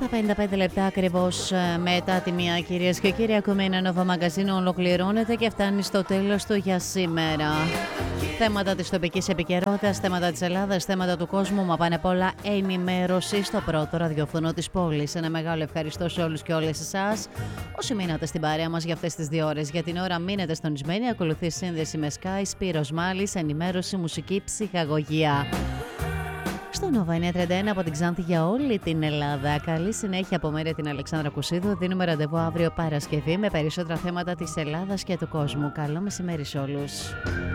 Στα 55 λεπτά ακριβώς μετά τη μία, κυρίες και κύριοι, ακόμη ένα νόβο μαγκαζίνο ολοκληρώνεται και φτάνει στο τέλος του για σήμερα. Θέματα της τοπικής επικαιρότητας, θέματα της Ελλάδας, θέματα του κόσμου, μα πάνε πολλά ενημέρωση στο πρώτο ραδιόφωνο της πόλης. Ένα μεγάλο ευχαριστώ σε όλους και όλες εσάς όσοι μείνατε στην παρέα μας για αυτές τις 2 ώρες. Για την ώρα μείνετε στονισμένοι, ακολουθεί σύνδεση με Sky, Σπύρος Μάλης, ενημέρωση, μουσική, ψυχαγωγία. Στο Nova 931 από την Ξάνθη για όλη την Ελλάδα. Καλή συνέχεια από μέρα την Αλεξάνδρα Κουσίδου. Δίνουμε ραντεβού αύριο Παρασκευή με περισσότερα θέματα της Ελλάδας και του κόσμου. Καλό μεσημέρι σε όλους.